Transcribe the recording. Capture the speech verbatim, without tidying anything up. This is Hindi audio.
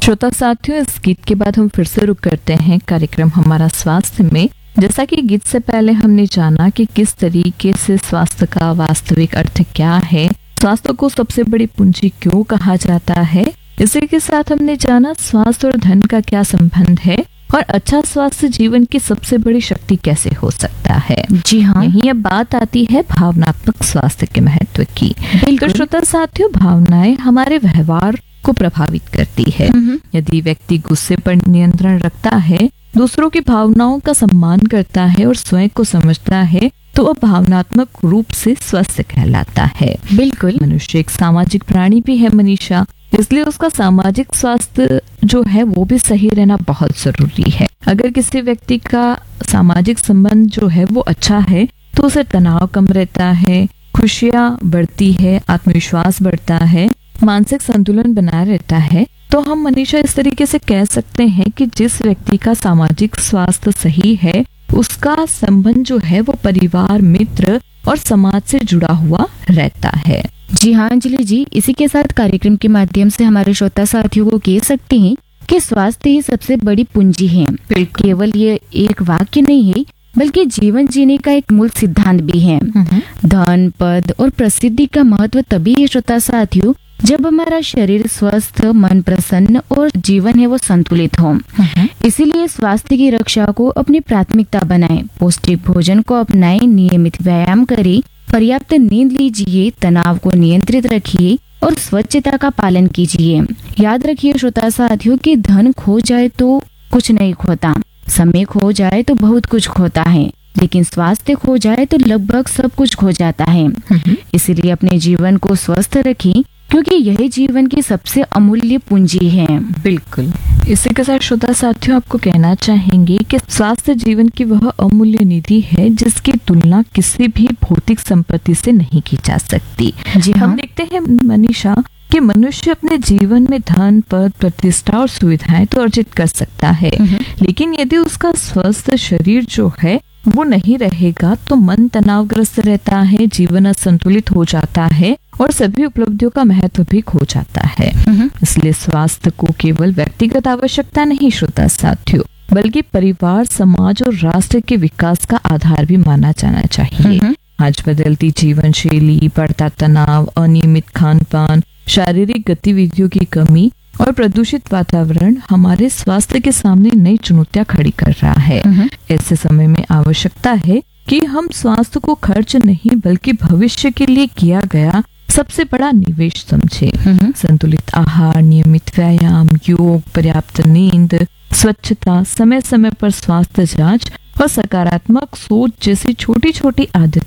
श्रोता साथियों, इस गीत के बाद हम फिर से रुक करते हैं कार्यक्रम हमारा स्वास्थ्य में। जैसा कि गीत से पहले हमने जाना कि किस तरीके से स्वास्थ्य का वास्तविक अर्थ क्या है, स्वास्थ्य को सबसे बड़ी पूंजी क्यों कहा जाता है। इसी के साथ हमने जाना स्वास्थ्य और धन का क्या संबंध है और अच्छा स्वास्थ्य जीवन की सबसे बड़ी शक्ति कैसे हो सकता है। जी हाँ, यही अब बात आती है भावनात्मक स्वास्थ्य के महत्व की। तो श्रोता साथियों, भावनाएं हमारे व्यवहार को प्रभावित करती है। यदि व्यक्ति गुस्से पर नियंत्रण रखता है, दूसरों की भावनाओं का सम्मान करता है और स्वयं को समझता है, तो वह भावनात्मक रूप से स्वस्थ कहलाता है। बिल्कुल। मनुष्य एक सामाजिक प्राणी भी है मनीषा, इसलिए उसका सामाजिक स्वास्थ्य जो है वो भी सही रहना बहुत जरूरी है। अगर किसी व्यक्ति का सामाजिक संबंध जो है वो अच्छा है, तो उसे तनाव कम रहता है, खुशियाँ बढ़ती है, आत्मविश्वास बढ़ता है, मानसिक संतुलन बना रहता है। तो हम मनीषा इस तरीके से कह सकते हैं कि जिस व्यक्ति का सामाजिक स्वास्थ्य सही है, उसका संबंध जो है वो परिवार, मित्र और समाज से जुड़ा हुआ रहता है। जी हाँ अंजलि जी, इसी के साथ कार्यक्रम के माध्यम से हमारे श्रोता साथियों को कह सकते हैं कि स्वास्थ्य ही सबसे बड़ी पूंजी है। केवल ये एक वाक्य नहीं है, बल्कि जीवन जीने का एक मूल सिद्धांत भी है। धन, पद और प्रसिद्धि का महत्व तभी है श्रोता साथियों, जब हमारा शरीर स्वस्थ, मन प्रसन्न और जीवन है वो संतुलित हो। इसीलिए स्वास्थ्य की रक्षा को अपनी प्राथमिकता बनाएं, पौष्टिक भोजन को अपनाएं, नियमित व्यायाम करें, पर्याप्त नींद लीजिए, तनाव को नियंत्रित रखिए और स्वच्छता का पालन कीजिए। याद रखिए श्रोता साथियों कि धन खो जाए तो कुछ नहीं खोता, समय खो जाए तो बहुत कुछ खोता है, लेकिन स्वास्थ्य खो जाए तो लगभग सब कुछ खो जाता है। इसीलिए अपने जीवन को स्वस्थ रखें, क्योंकि यही जीवन की सबसे अमूल्य पूंजी है। बिल्कुल। इसी के साथ श्रोता साथियों, आपको कहना चाहेंगे कि स्वास्थ्य जीवन की वह अमूल्य निधि है जिसकी तुलना किसी भी भौतिक संपत्ति से नहीं की जा सकती। जी हाँ। हम देखते हैं मनीषा कि मनुष्य अपने जीवन में धन, पद, प्रतिष्ठा और सुविधाएं तो अर्जित कर सकता है, लेकिन यदि उसका स्वस्थ शरीर जो है वो नहीं रहेगा, तो मन तनावग्रस्त रहता है, जीवन असंतुलित हो जाता है और सभी उपलब्धियों का महत्व भी खो जाता है। इसलिए स्वास्थ्य को केवल व्यक्तिगत आवश्यकता नहीं श्रोता साथियों, बल्कि परिवार, समाज और राष्ट्र के विकास का आधार भी माना जाना चाहिए। आज बदलती जीवन शैली, बढ़ता तनाव, अनियमित खान पान, शारीरिक गतिविधियों की कमी और प्रदूषित वातावरण हमारे स्वास्थ्य के सामने नई चुनौतियां खड़ी कर रहा है। ऐसे समय में आवश्यकता है कि हम स्वास्थ्य को खर्च नहीं बल्कि भविष्य के लिए किया गया सबसे बड़ा निवेश समझें। संतुलित आहार, नियमित व्यायाम, योग, पर्याप्त नींद, स्वच्छता, समय समय पर स्वास्थ्य जांच और सकारात्मक सोच जैसी छोटी छोटी आदतें